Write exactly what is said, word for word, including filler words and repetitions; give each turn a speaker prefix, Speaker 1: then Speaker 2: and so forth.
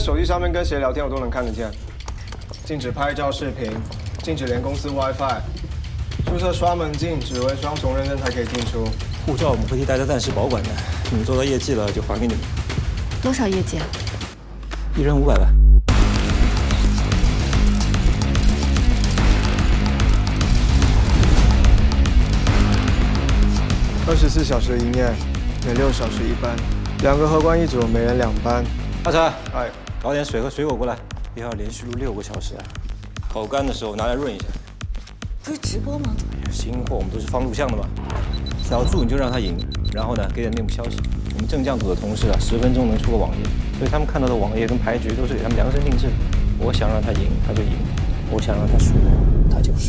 Speaker 1: 手机上面跟谁聊天我都能看得见。禁止拍照视频，禁止连公司 WiFi。宿舍刷门禁，指纹双重认证才可以进出。
Speaker 2: 护照我们会替大家暂时保管的，你们做到业绩了就还给你们。
Speaker 3: 多少业绩啊？
Speaker 2: 一人五百万。
Speaker 1: 二十四小时营业，每六小时一班，两个荷官一组，每人两班。
Speaker 2: 阿成，
Speaker 1: 哎，
Speaker 2: 搞点水和水果过来，不要连续录六个小时啊！口干的时候拿来润一下。
Speaker 3: 不是直播吗？
Speaker 2: 哎呀，新货我们都是放录像的嘛。小注你就让他赢，然后呢给点内部消息。我们正将组的同事啊，十分钟能出个网页，所以他们看到的网页跟牌局都是给他们量身定制的。我想让他赢，他就赢；我想让他输，他就输。